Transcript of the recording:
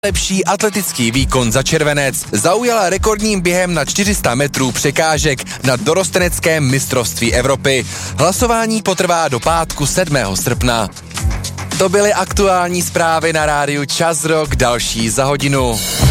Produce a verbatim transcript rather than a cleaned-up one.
Lepší atletický výkon za Červenec zaujala rekordním během na čtyři sta metrů překážek na dorosteneckém mistrovství Evropy. Hlasování potrvá do pátku sedmého srpna. To byly aktuální zprávy na rádiu Čas Rock, další za hodinu.